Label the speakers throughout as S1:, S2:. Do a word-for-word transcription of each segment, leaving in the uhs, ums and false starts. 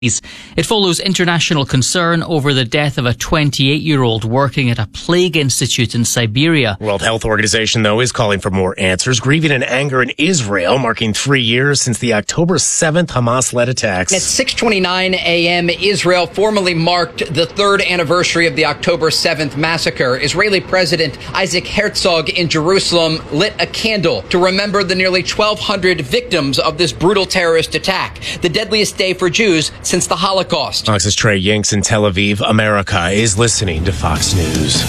S1: It follows international concern over the death of a twenty-eight-year-old working at a plague institute in Siberia.
S2: World Health Organization, though, is calling for more answers, grieving in anger in Israel, marking three years since the October seventh Hamas-led attacks.
S3: At six twenty-nine a.m., Israel formally marked the third anniversary of the October seventh massacre. Israeli President Isaac Herzog in Jerusalem lit a candle to remember the nearly twelve hundred victims of this brutal terrorist attack, the deadliest day for Jews since the Holocaust.
S2: Fox's Trey Yinks in Tel Aviv. America is listening to Fox News.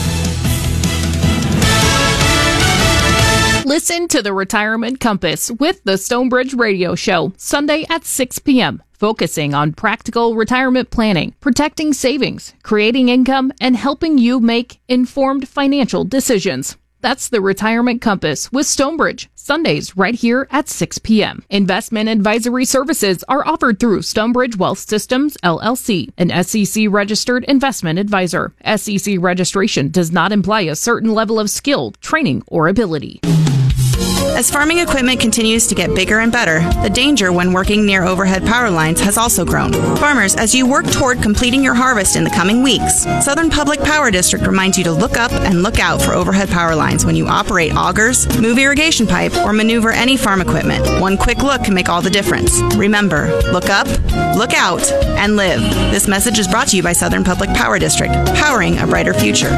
S4: Listen to the Retirement Compass with the Stonebridge Radio Show, Sunday at six p.m., focusing on practical retirement planning, protecting savings, creating income, and helping you make informed financial decisions. That's the Retirement Compass with Stonebridge, Sundays right here at six p.m. Investment advisory services are offered through Stonebridge Wealth Systems, L L C, an S E C-registered investment advisor. S E C registration does not imply a certain level of skill, training, or ability.
S5: As farming equipment continues to get bigger and better, the danger when working near overhead power lines has also grown. Farmers, as you work toward completing your harvest in the coming weeks, Southern Public Power District reminds you to look up and look out for overhead power lines when you operate augers, move irrigation pipe, or maneuver any farm equipment. One quick look can make all the difference. Remember, look up, look out, and live. This message is brought to you by Southern Public Power District, powering a brighter future.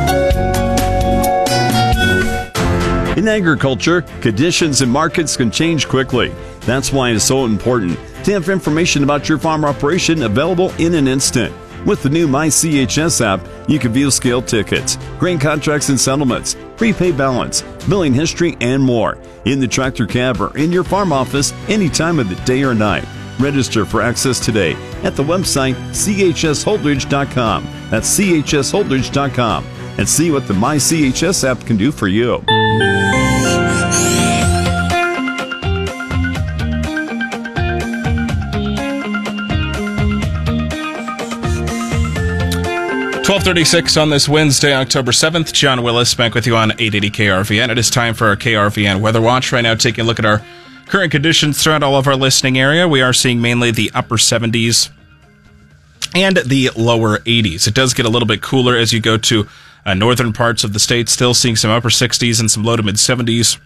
S6: In agriculture, conditions and markets can change quickly. That's why it's so important to have information about your farm operation available in an instant. With the new My C H S app, you can view scale tickets, grain contracts and settlements, prepaid balance, billing history, and more in the tractor cab or in your farm office any time of the day or night. Register for access today at the website c h s holdridge dot com. That's c h s holdridge dot com. And see what the My C H S app can do for you.
S7: twelve thirty-six on this Wednesday, October seventh. John Willis back with you on eight eighty K R V N. It is time for our K R V N Weather Watch. Right now, taking a look at our current conditions throughout all of our listening area. We are seeing mainly the upper seventies and the lower eighties. It does get a little bit cooler as you go to uh, northern parts of the state, still seeing some upper sixties and some low to mid seventies.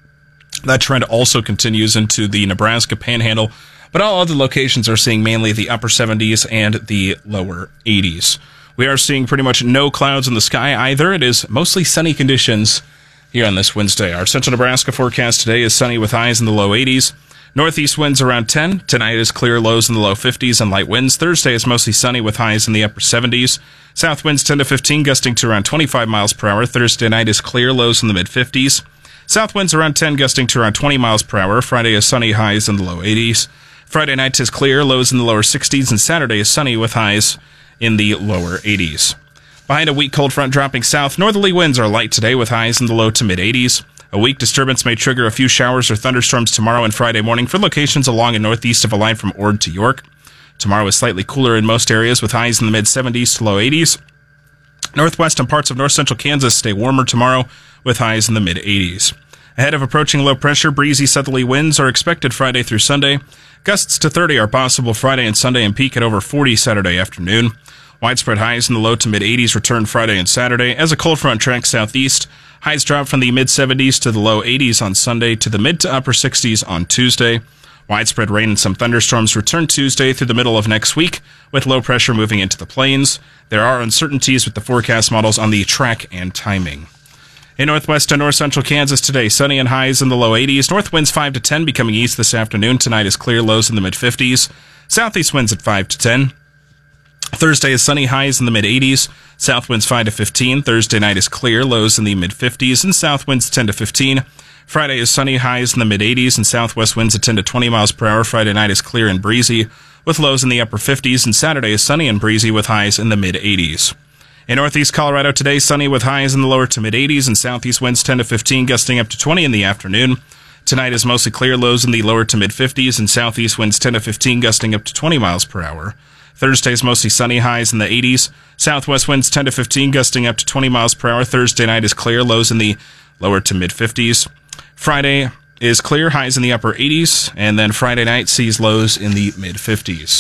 S7: That trend also continues into the Nebraska Panhandle, but all other locations are seeing mainly the upper seventies and the lower eighties. We are seeing pretty much no clouds in the sky either. It is mostly sunny conditions here on this Wednesday. Our central Nebraska forecast today is sunny with highs in the low eighties. Northeast winds around ten. Tonight is clear, lows in the low fifties and light winds. Thursday is mostly sunny with highs in the upper seventies. South winds ten to fifteen, gusting to around twenty-five miles per hour. Thursday night is clear, lows in the mid fifties. South winds around ten, gusting to around twenty miles per hour. Friday is sunny, highs in the low eighties. Friday night is clear, lows in the lower sixties, and Saturday is sunny with highs in the lower eighties. Behind a weak cold front dropping south, northerly winds are light today with highs in the low to mid eighties. A weak disturbance may trigger a few showers or thunderstorms tomorrow and Friday morning for locations along and northeast of a line from Ord to York. Tomorrow is slightly cooler in most areas with highs in the mid seventies to low eighties. Northwest and parts of north central Kansas stay warmer tomorrow with highs in the mid eighties. Ahead of approaching low pressure, breezy southerly winds are expected Friday through Sunday. Gusts to thirty are possible Friday and Sunday and peak at over forty Saturday afternoon. Widespread highs in the low to mid eighties return Friday and Saturday. As a cold front tracks southeast, highs drop from the mid seventies to the low eighties on Sunday to the mid to upper sixties on Tuesday. Widespread rain and some thunderstorms return Tuesday through the middle of next week, with low pressure moving into the plains. There are uncertainties with the forecast models on the track and timing. In northwest and north central Kansas today, sunny and highs in the low eighties. North winds five to ten, becoming east this afternoon. Tonight is clear, lows in the mid fifties. Southeast winds at five to ten. Thursday is sunny, highs in the mid eighties. South winds five to fifteen. Thursday night is clear, lows in the mid fifties, and south winds ten to fifteen. Friday is sunny, highs in the mid eighties, and southwest winds at ten to twenty miles per hour. Friday night is clear and breezy, with lows in the upper fifties, and Saturday is sunny and breezy with highs in the mid eighties. In northeast Colorado today, sunny with highs in the lower to mid eighties, and southeast winds ten to fifteen, gusting up to twenty in the afternoon. Tonight is mostly clear, lows in the lower to mid fifties, and southeast winds ten to fifteen, gusting up to twenty miles per hour. Thursday is mostly sunny, highs in the eighties. Southwest winds ten to fifteen, gusting up to twenty miles per hour. Thursday night is clear, lows in the lower to mid fifties. Friday is clear, highs in the upper eighties, and then Friday night sees lows in the mid fifties.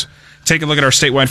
S7: Take a look at our statewide